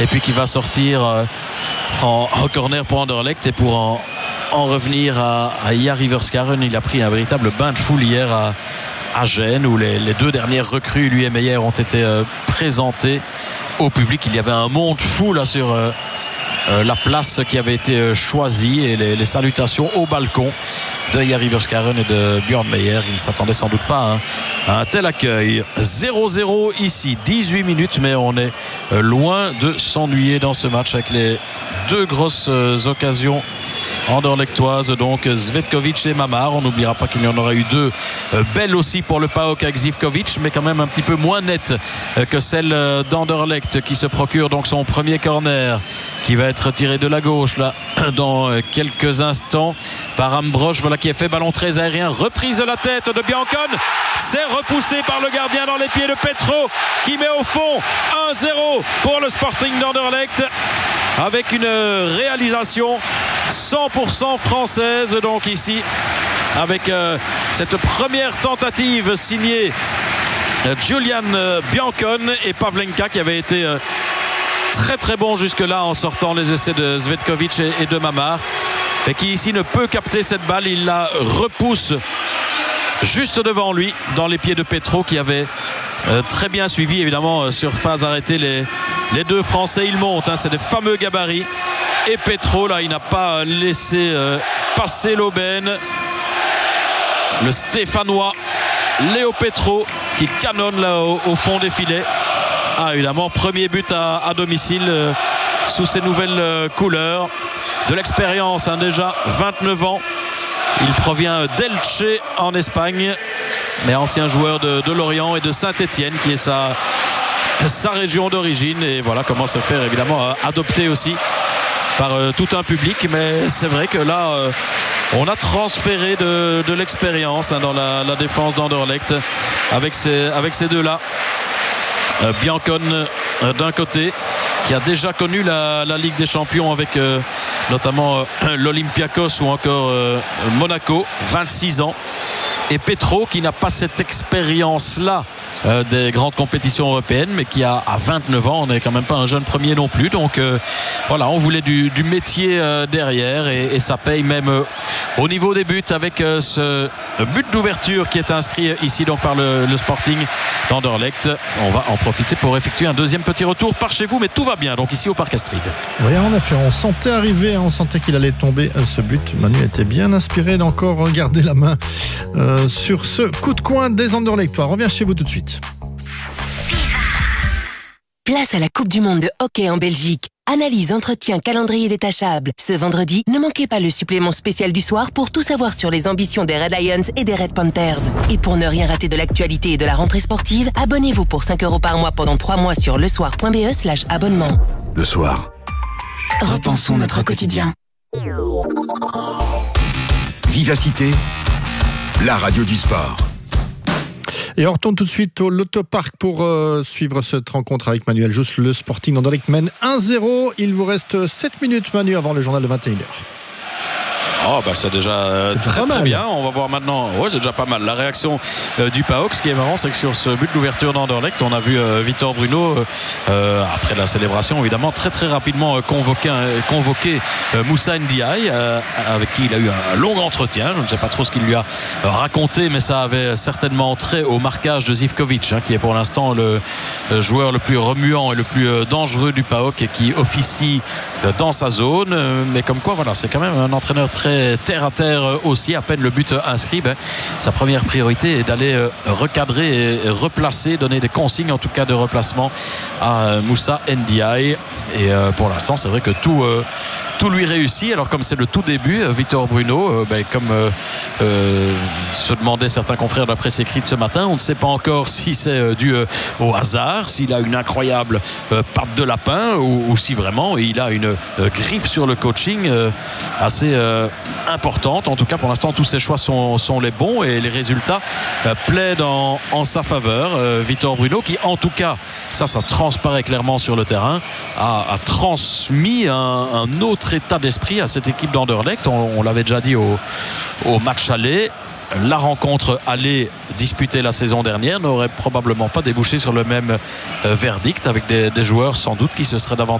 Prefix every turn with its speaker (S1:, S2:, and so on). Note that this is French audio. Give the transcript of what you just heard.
S1: et puis qui va sortir en corner pour Anderlecht. Et pour en revenir à Jari Verskaren, il a pris un véritable bain de foule hier à Gênes, où les deux dernières recrues, lui et Meyer, ont été présentées au public. Il y avait un monde fou là sur la place qui avait été choisie, et les salutations au balcon de Jari Verskaren et de Björn Meyer. Il ne s'attendait sans doute pas à un tel accueil. 0-0 ici, 18 minutes, mais on est loin de s'ennuyer dans ce match avec les deux grosses occasions anderlechtoises, donc Zvetkovic et Mamar. On n'oubliera pas qu'il y en aurait eu deux belles aussi pour le PAOK avec Zivkovic, mais quand même un petit peu moins nettes que celle d'Anderlecht, qui se procure donc son premier corner, qui va être tiré de la gauche là dans quelques instants par Ambrosch. Voilà qui est fait, ballon très aérien, reprise de la tête de Biancon, c'est repoussé par le gardien dans les pieds de Petro, qui met au fond 1-0 pour le Sporting d'Anderlecht, avec une réalisation 100% française donc ici, avec cette première tentative signée Julian Biancon et Pavlenka, qui avait été très très bon jusque-là en sortant les essais de Zvetkovic et de Mamar, et qui ici ne peut capter cette balle. Il la repousse juste devant lui dans les pieds de Petro, qui avait très bien suivi, évidemment sur phase arrêtée les deux Français. Ils montent, c'est des fameux gabarits, et Petro là, il n'a pas laissé passer l'aubaine. Le Stéphanois Léo Petro qui canonne là au fond des filets. Évidemment, premier but à domicile sous ces nouvelles couleurs. De l'expérience, déjà 29 ans. Il provient d'Elche en Espagne, mais ancien joueur de Lorient et de Saint-Étienne, qui est sa région d'origine. Et voilà comment se faire évidemment adopter aussi par tout un public. Mais c'est vrai que là, on a transféré de l'expérience dans la défense d'Anderlecht avec ces deux-là. Biancon d'un côté, qui a déjà connu la Ligue des Champions avec notamment l'Olympiakos ou encore Monaco, 26 ans, et Petro, qui n'a pas cette expérience-là des grandes compétitions européennes, mais qui a 29 ans. On n'est quand même pas un jeune premier non plus, donc voilà, on voulait du métier derrière, et ça paye même au niveau des buts, avec ce but d'ouverture qui est inscrit ici donc par le Sporting d'Anderlecht. On va en profiter pour effectuer un deuxième petit retour par chez vous, mais tout va bien donc ici au Parc Astrid.
S2: Oui, en effet, on sentait arriver, on sentait qu'il allait tomber ce but. Manu était bien inspiré d'encore garder la main sur ce coup de coin des Anderlechtois. On revient chez vous tout de suite.
S3: Place à la Coupe du Monde de hockey en Belgique. Analyse, entretien, calendrier détachable. Ce vendredi, ne manquez pas le supplément spécial du soir pour tout savoir sur les ambitions des Red Lions et des Red Panthers. Et pour ne rien rater de l'actualité et de la rentrée sportive, abonnez-vous pour 5 € par mois pendant 3 mois sur lesoir.be/abonnement.
S4: Le soir.
S3: Repensons notre quotidien.
S4: Vivacité, la radio du sport.
S2: Et on retourne tout de suite au Lotopark pour suivre cette rencontre avec Manuel Jousse. Le Sporting d'Anderlecht mène 1-0. Il vous reste 7 minutes, Manu, avant le journal de 21h.
S1: C'est déjà très bien. On va voir maintenant. C'est déjà pas mal la réaction du PAOK. Ce qui est marrant, c'est que sur ce but d'ouverture d'Anderlecht, on a vu Victor Bruno après la célébration, évidemment, très très rapidement convoquer Moussa Ndiaye, avec qui il a eu un long entretien. Je ne sais pas trop ce qu'il lui a raconté, mais ça avait certainement trait au marquage de Zivkovic, qui est pour l'instant le joueur le plus remuant et le plus dangereux du PAOK, et qui officie dans sa zone. Mais comme quoi, voilà, c'est quand même un entraîneur très terre à terre aussi. À peine le but inscrit, sa première priorité est d'aller recadrer et replacer, donner des consignes en tout cas de replacement à Moussa Ndiaye. Et pour l'instant, c'est vrai que tout lui réussit. Alors comme c'est le tout début, Victor Bruno, comme se demandaient certains confrères de la presse écrite ce matin, on ne sait pas encore si c'est dû au hasard, s'il a une incroyable patte de lapin, ou si vraiment il a une griffe sur le coaching assez importante. En tout cas, pour l'instant, tous ses choix sont les bons, et les résultats plaident en sa faveur. Victor Bruno, qui en tout cas, ça transparaît clairement sur le terrain, a transmis un autre état d'esprit à cette équipe d'Anderlecht. On l'avait déjà dit au match aller. La rencontre aller disputée la saison dernière n'aurait probablement pas débouché sur le même verdict, avec des joueurs sans doute qui se seraient davantage